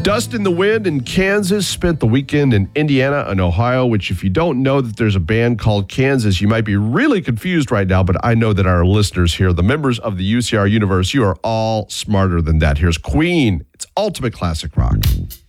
Dust in the Wind in Kansas spent the weekend in Indiana and Ohio, which if you don't know that there's a band called Kansas, you might be really confused right now, but I know that our listeners here, the members of the UCR universe, you are all smarter than that. Here's Queen. It's ultimate classic rock.